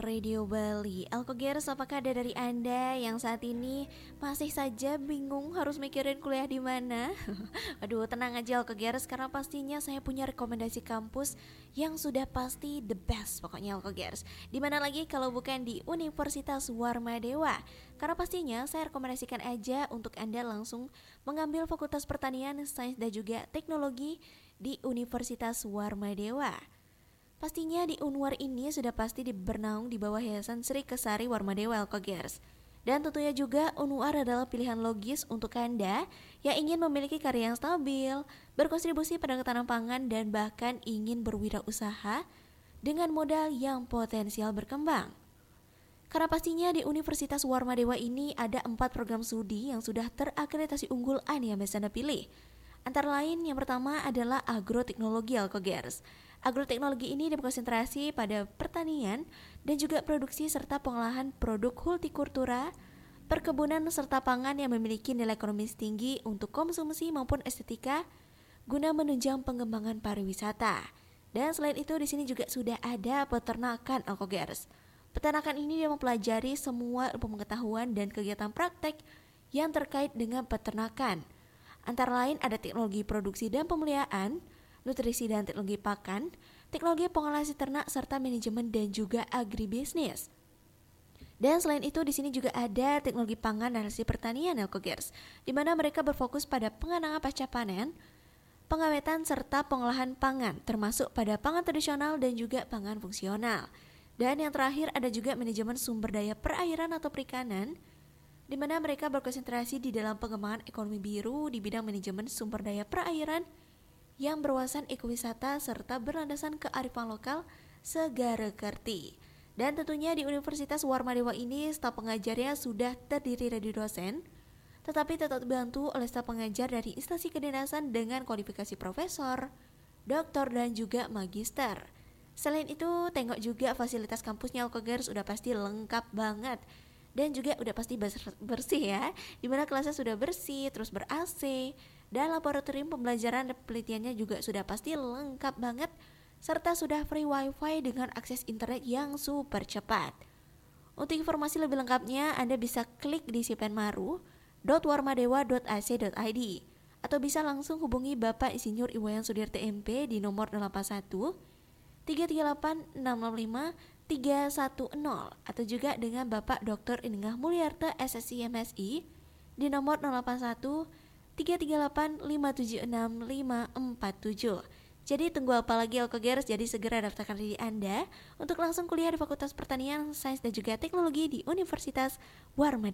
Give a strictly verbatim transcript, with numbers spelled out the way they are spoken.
Radio Bali. Alkogers, apakah ada dari Anda yang saat ini masih saja bingung harus mikirin kuliah di mana? Aduh, tenang aja Alkogers, karena pastinya saya punya rekomendasi kampus yang sudah pasti the best pokoknya Alkogers. Di mana lagi kalau bukan di Universitas Warmadewa? Karena pastinya saya rekomendasikan aja untuk Anda langsung mengambil Fakultas Pertanian, Sains dan juga Teknologi di Universitas Warmadewa. Pastinya di Unwar ini sudah pasti bernaung di bawah Yayasan Sri Kesari Warmadewa Alkogers. Dan tentunya juga Unwar adalah pilihan logis untuk Anda yang ingin memiliki karir yang stabil, berkontribusi pada ketahanan pangan dan bahkan ingin berwirausaha dengan modal yang potensial berkembang. Karena pastinya di Universitas Warmadewa ini ada empat program studi yang sudah terakreditasi unggul yang bisa Anda pilih. Antara lain yang pertama adalah agroteknologi Alkogers. Agroteknologi ini berkonsentrasi pada pertanian dan juga produksi serta pengolahan produk hortikultura, perkebunan serta pangan yang memiliki nilai ekonomis tinggi untuk konsumsi maupun estetika guna menunjang pengembangan pariwisata. Dan selain itu di sini juga sudah ada peternakan Alkogers. Peternakan ini dia mempelajari semua ilmu pengetahuan dan kegiatan praktek yang terkait dengan peternakan. Antara lain ada teknologi produksi dan pemeliharaan, nutrisi dan teknologi pakan, teknologi pengolahan ternak serta manajemen dan juga agribisnis. Dan selain itu di sini juga ada teknologi pangan dan hasil pertanian Alkogers, di mana mereka berfokus pada pengembangan pasca panen, pengawetan serta pengolahan pangan, termasuk pada pangan tradisional dan juga pangan fungsional. Dan yang terakhir ada juga manajemen sumber daya perairan atau perikanan, di mana mereka berkonsentrasi di dalam pengembangan ekonomi biru di bidang manajemen sumber daya perairan yang berwawasan ekowisata serta berlandasan kearifan lokal segara kerti. Dan tentunya di Universitas Warmadewa ini staf pengajarnya sudah terdiri dari dosen, tetapi tetap dibantu oleh staf pengajar dari instansi kedinasan dengan kualifikasi profesor, doktor dan juga magister. Selain itu, tengok juga fasilitas kampusnya Alkogers sudah pasti lengkap banget. Dan juga udah pasti bersih ya, dimana kelasnya sudah bersih, terus ber-A C, dan laboratorium pembelajaran dan penelitiannya juga sudah pasti lengkap banget, serta sudah free wifi dengan akses internet yang super cepat. Untuk informasi lebih lengkapnya, Anda bisa klik di sipenmaru dot warmadewa dot a c dot i d atau bisa langsung hubungi Bapak Insinyur Iwayan Sudirte M P di nomor delapan satu tiga tiga delapan enam enam lima tiga satu nol atau juga dengan Bapak Doktor Inengah Mulyarta S S I M S I di nomor nol delapan satu tiga tiga delapan lima tujuh enam lima empat tujuh. Jadi tunggu apa lagi Alkogers? Jadi segera daftarkan diri Anda untuk langsung kuliah di Fakultas Pertanian, Sains dan juga Teknologi di Universitas Warmadewa.